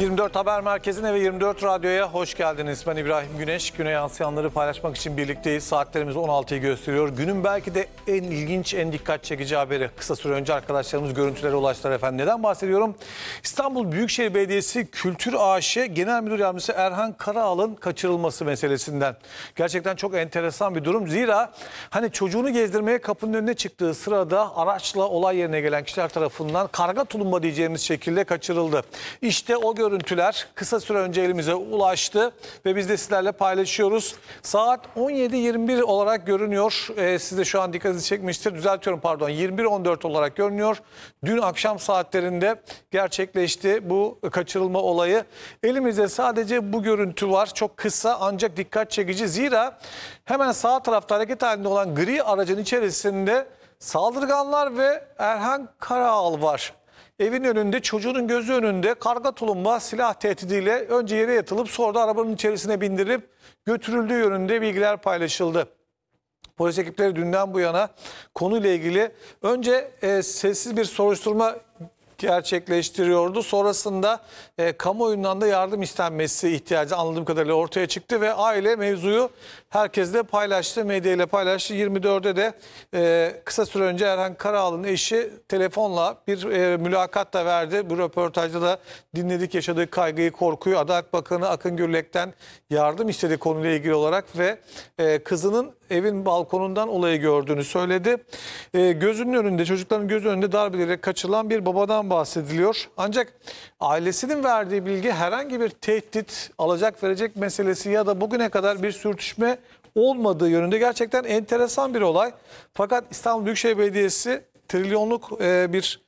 24 Haber Merkezi'ne ve 24 Radyo'ya hoş geldiniz. Ben İbrahim Güneş. Güne yansıyanları paylaşmak için birlikteyiz. Saatlerimiz 16'yı gösteriyor. Günün belki de en ilginç, en dikkat çekici haberi. Kısa süre önce arkadaşlarımız görüntülere ulaştılar efendim. Neden bahsediyorum? İstanbul Büyükşehir Belediyesi Kültür AŞ Genel Müdür Yardımcısı Erhan Karaal'ın kaçırılması meselesinden. Gerçekten çok enteresan bir durum. Zira hani çocuğunu gezdirmeye kapının önüne çıktığı sırada araçla olay yerine gelen kişiler tarafından karga tulumba diyeceğimiz şekilde kaçırıldı. İşte o görüntüler kısa süre önce elimize ulaştı ve biz de sizlerle paylaşıyoruz. Saat 17:21 olarak görünüyor. Siz de şu an dikkatinizi çekmiştir. Düzeltiyorum, pardon. 21:14 olarak görünüyor. Dün akşam saatlerinde gerçekleşti bu kaçırılma olayı. Elimizde sadece bu görüntü var. Çok kısa ancak dikkat çekici. Zira hemen sağ tarafta hareket halinde olan gri aracın içerisinde saldırganlar ve Erhan Karaal var. Evin önünde, çocuğun gözü önünde karga tulumba silah tehdidiyle önce yere yatılıp sonra da arabanın içerisine bindirilip götürüldüğü yönünde bilgiler paylaşıldı. Polis ekipleri dünden bu yana konuyla ilgili önce sessiz bir soruşturma gerçekleştiriyordu. Sonrasında kamuoyundan da yardım istenmesi ihtiyacı anladığım kadarıyla ortaya çıktı ve aile mevzuyu herkesle paylaştı, medyayla paylaştı. 24'de de kısa süre önce Erhan Karaal'ın eşi telefonla bir mülakat da verdi. Bu röportajda da dinledik yaşadığı kaygıyı, korkuyu. Adalet Bakanı Akın Gürlek'ten yardım istedi konuyla ilgili olarak ve kızının evin balkonundan olayı gördüğünü söyledi. Gözünün önünde, çocukların gözü önünde darbelerek kaçırılan bir babadan bahsediliyor. Ancak ailesinin verdiği bilgi herhangi bir tehdit, alacak verecek meselesi ya da bugüne kadar bir sürtüşme olmadığı yönünde gerçekten enteresan bir olay. Fakat İstanbul Büyükşehir Belediyesi trilyonluk bir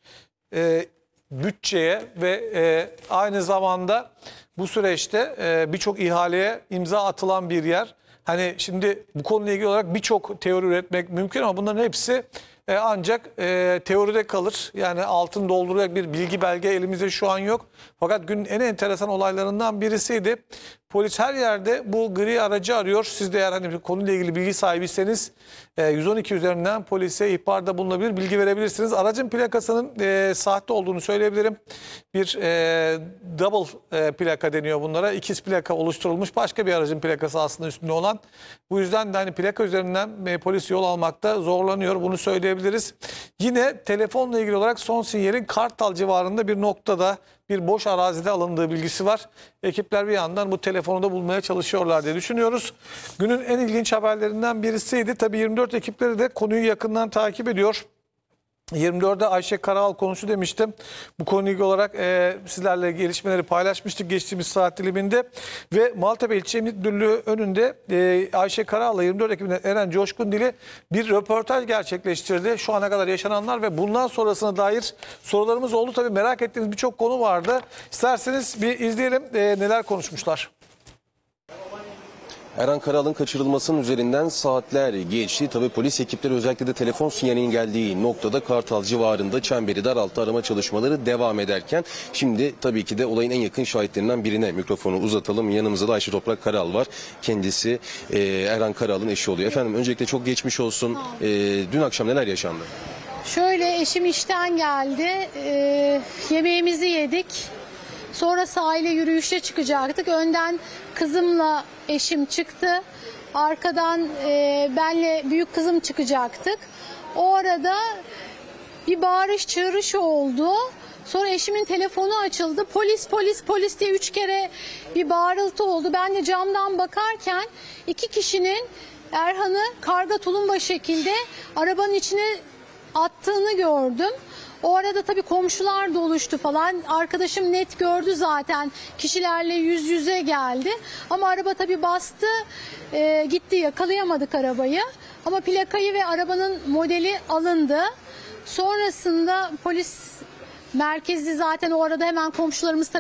bütçeye ve aynı zamanda bu süreçte birçok ihaleye imza atılan bir yer. Hani şimdi bu konuyla ilgili olarak birçok teori üretmek mümkün ama bunların hepsi ancak teoride kalır. Yani altın dolduracak bir bilgi belge elimizde şu an yok. Fakat günün en enteresan olaylarından birisiydi. Polis her yerde bu gri aracı arıyor. Siz de eğer hani bir konuyla ilgili bilgi sahibiyseniz 112 üzerinden polise ihbarda bulunabilir, bilgi verebilirsiniz. Aracın plakasının sahte olduğunu söyleyebilirim. Bir double plaka deniyor bunlara. İkiz plaka oluşturulmuş başka bir aracın plakası aslında üstünde olan. Bu yüzden de hani plaka üzerinden polis yol almakta zorlanıyor. Bunu söyleyebiliriz. Yine telefonla ilgili olarak son sinyalin Kartal civarında bir noktada bir boş arazide alındığı bilgisi var. Ekipler bir yandan bu telefonu da bulmaya çalışıyorlar diye düşünüyoruz. Günün en ilginç haberlerinden birisiydi. Tabii 24 ekipleri de konuyu yakından takip ediyor. 24'de Ayşe Karaal konusu demiştim. Bu konuyla ilgili olarak sizlerle gelişmeleri paylaşmıştık geçtiğimiz saat diliminde. Ve Maltepe İlçe Emniyet Müdürlüğü önünde Ayşe Karaal'la 24 ekibinden Eren Coşkundili bir röportaj gerçekleştirdi. Şu ana kadar yaşananlar ve bundan sonrasına dair sorularımız oldu. Tabii merak ettiğiniz birçok konu vardı. İsterseniz bir izleyelim neler konuşmuşlar. Erhan Karaal'ın kaçırılmasının üzerinden saatler geçti. Tabii polis ekipleri özellikle de telefon sinyalinin geldiği noktada Kartal civarında çemberi daralttı. Arama çalışmaları devam ederken şimdi tabii ki de olayın en yakın şahitlerinden birine mikrofonu uzatalım. Yanımızda da Ayşe Toprak Karaal var. Kendisi Erhan Karaal'ın eşi oluyor. Efendim öncelikle çok geçmiş olsun. Dün akşam neler yaşandı? Şöyle, eşim işten geldi. Yemeğimizi yedik. Sonra sahile yürüyüşe çıkacaktık. Önden kızımla eşim çıktı. Arkadan benle büyük kızım çıkacaktık. O arada bir bağırış çığırış oldu. Sonra eşimin telefonu açıldı. Polis, polis, polis diye 3 kere bir bağırıltı oldu. Ben de camdan bakarken 2 kişinin Erhan'ı karga tulumba şekilde arabanın içine attığını gördüm. O arada tabii komşular da oluştu falan. Arkadaşım net gördü zaten. Kişilerle yüz yüze geldi. Ama araba tabii bastı. Gitti, yakalayamadık arabayı. Ama plakayı ve arabanın modeli alındı. Sonrasında polis merkezi zaten o arada hemen komşularımız